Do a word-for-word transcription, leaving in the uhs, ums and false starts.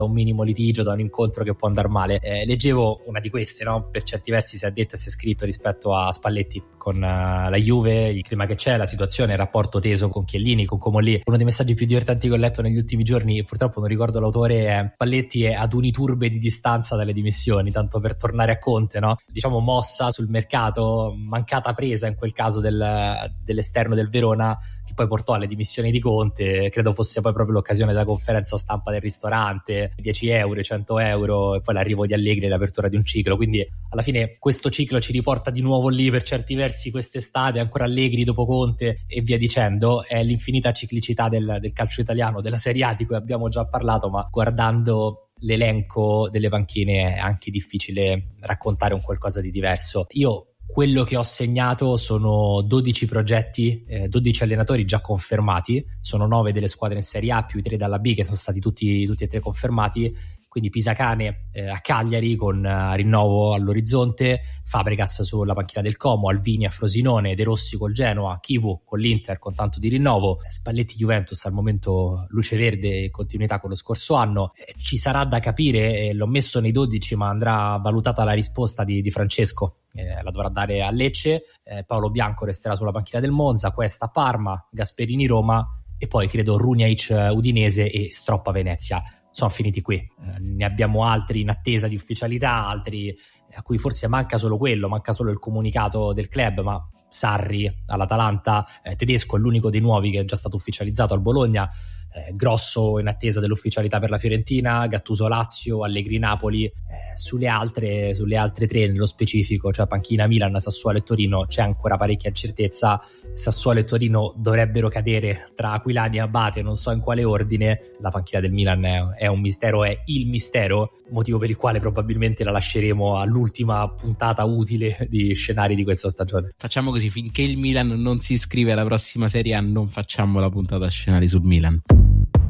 un minimo litigio, da un incontro che può andare male. Eh, leggevo una di queste, no? Per certi versi si è detto e si è scritto rispetto a Spalletti con uh, la Juve, il clima che c'è, la situazione, il rapporto teso con Chiellini, con Comolli. Uno dei messaggi più divertenti che ho letto negli ultimi giorni, purtroppo non ricordo l'autore, è: Spalletti è ad uniturbe di distanza dalle dimissioni, tanto per tornare a Conte, no? Diciamo mossa sul mercato, mancata presa in quel caso del, dell'esterno del Verona, che poi portò alle dimissioni di Conte. Credo fosse poi proprio l'occasione della conferenza stampa del ristorante, dieci euro, cento euro, e poi l'arrivo di Allegri e l'apertura di un ciclo. Quindi alla fine questo ciclo ci riporta di nuovo lì per certi versi quest'estate, ancora Allegri dopo Conte e via dicendo. È l'infinita ciclicità del, del calcio italiano, della Serie A di cui abbiamo già parlato, ma guardando l'elenco delle panchine è anche difficile raccontare un qualcosa di diverso. Io quello che ho segnato sono dodici progetti, eh, dodici allenatori già confermati, sono nove delle squadre in Serie A più i tre dalla B che sono stati tutti, tutti e tre confermati. Quindi Pisacane eh, a Cagliari con uh, rinnovo all'orizzonte, Fabregas sulla panchina del Como, Alvini a Frosinone, De Rossi col Genoa, Chivu con l'Inter con tanto di rinnovo, Spalletti Juventus al momento luce verde e continuità con lo scorso anno. Eh, ci sarà da capire, eh, l'ho messo nei dodici ma andrà valutata la risposta di, di Francesco, eh, la dovrà dare a Lecce, eh, Paolo Bianco resterà sulla panchina del Monza, Questa Parma, Gasperini Roma e poi credo Runjaic Udinese e Stroppa Venezia. Sono finiti qui, eh, ne abbiamo altri in attesa di ufficialità, altri a cui forse manca solo quello, manca solo il comunicato del club, ma Sarri all'Atalanta, eh, Tedesco è l'unico dei nuovi che è già stato ufficializzato al Bologna, eh, Grosso in attesa dell'ufficialità per la Fiorentina, Gattuso Lazio, Allegri Napoli. Eh, sulle altre sulle altre tre nello specifico, cioè panchina Milan, Sassuolo e Torino, c'è ancora parecchia incertezza. Sassuolo e Torino dovrebbero cadere tra Aquilani e Abate, non so in quale ordine. La panchina del Milan è, è un mistero, è il mistero, motivo per il quale probabilmente la lasceremo all'ultima puntata utile di scenari di questa stagione. Facciamo così: finché il Milan non si iscrive alla prossima Serie A non facciamo la puntata scenari sul Milan.